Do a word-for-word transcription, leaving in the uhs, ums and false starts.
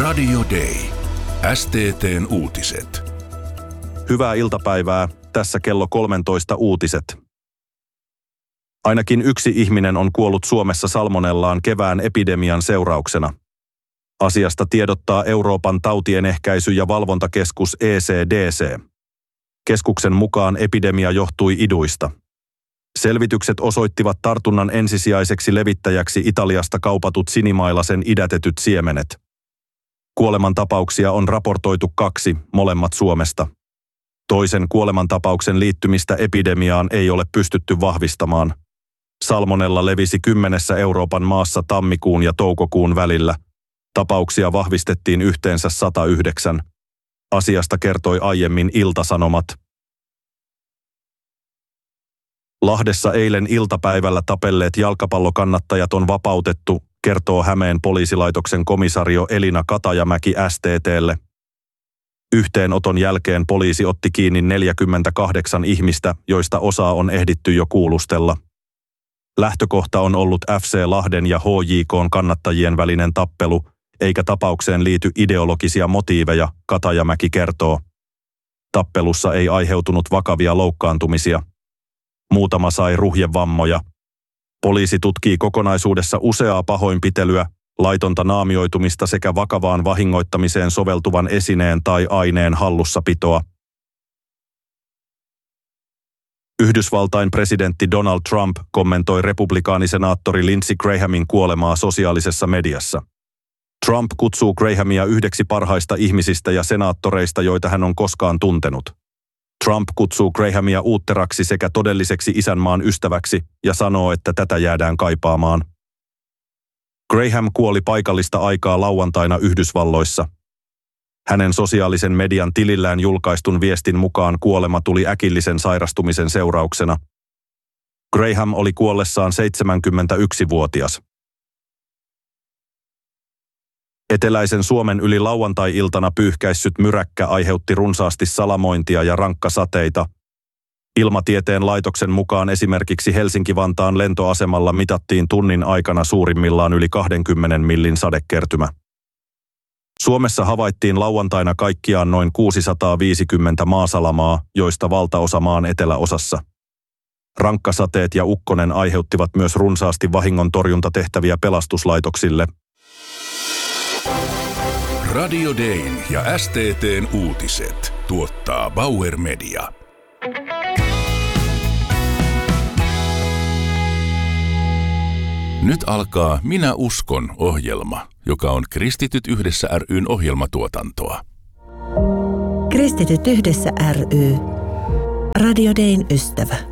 Radio Day. S T T:n uutiset. Hyvää iltapäivää. Tässä kello kolmetoista uutiset. Ainakin yksi ihminen on kuollut Suomessa salmonellaan kevään epidemian seurauksena. Asiasta tiedottaa Euroopan tautienehkäisy- ja valvontakeskus E C D C. Keskuksen mukaan epidemia johtui iduista. Selvitykset osoittivat tartunnan ensisijaiseksi levittäjäksi Italiasta kaupatut sinimailasen idätetyt siemenet. Kuolemantapauksia on raportoitu kaksi, molemmat Suomesta. Toisen kuolemantapauksen liittymistä epidemiaan ei ole pystytty vahvistamaan. Salmonella levisi kymmenessä Euroopan maassa tammikuun ja toukokuun välillä. Tapauksia vahvistettiin yhteensä sata yhdeksän. Asiasta kertoi aiemmin Ilta-Sanomat. Lahdessa eilen iltapäivällä tapelleet jalkapallokannattajat on vapautettu, kertoo Hämeen poliisilaitoksen komisario Elina Katajamäki S T T:lle. Yhteenoton jälkeen poliisi otti kiinni neljäkymmentäkahdeksan ihmistä, joista osaa on ehditty jo kuulustella. Lähtökohta on ollut F C Lahden ja H J K:n kannattajien välinen tappelu, eikä tapaukseen liity ideologisia motiiveja, Katajamäki kertoo. Tappelussa ei aiheutunut vakavia loukkaantumisia. Muutama sai ruhjevammoja. Poliisi tutkii kokonaisuudessa useaa pahoinpitelyä, laitonta naamioitumista sekä vakavaan vahingoittamiseen soveltuvan esineen tai aineen hallussapitoa. Yhdysvaltain presidentti Donald Trump kommentoi republikaanisenaattori Lindsey Grahamin kuolemaa sosiaalisessa mediassa. Trump kutsuu Grahamia yhdeksi parhaista ihmisistä ja senaattoreista, joita hän on koskaan tuntenut. Trump kutsuu Grahamia uutteraksi sekä todelliseksi isänmaan ystäväksi ja sanoo, että tätä jäädään kaipaamaan. Graham kuoli paikallista aikaa lauantaina Yhdysvalloissa. Hänen sosiaalisen median tilillään julkaistun viestin mukaan kuolema tuli äkillisen sairastumisen seurauksena. Graham oli kuollessaan seitsemänkymmentäyksivuotias. Eteläisen Suomen yli lauantai-iltana pyyhkäissyt myräkkä aiheutti runsaasti salamointia ja rankkasateita. Ilmatieteen laitoksen mukaan esimerkiksi Helsinki-Vantaan lentoasemalla mitattiin tunnin aikana suurimmillaan yli kaksikymmentä millin sadekertymä. Suomessa havaittiin lauantaina kaikkiaan noin kuusisataaviisikymmentä maasalamaa, joista valtaosa maan eteläosassa. Rankkasateet ja ukkonen aiheuttivat myös runsaasti vahingontorjuntatehtäviä pelastuslaitoksille. Radio Dayn ja S T T:n uutiset tuottaa Bauer Media. Nyt alkaa Minä uskon -ohjelma, joka on Kristityt yhdessä ry:n ohjelmatuotantoa. Kristityt yhdessä ry. Radio Dayn ystävä.